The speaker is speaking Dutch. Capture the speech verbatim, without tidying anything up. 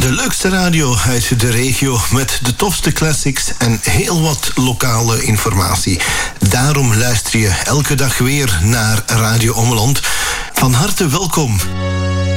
De leukste radio uit de regio met de tofste classics en heel wat lokale informatie. Daarom luister je elke dag weer naar Radio Ommeland. Van harte welkom.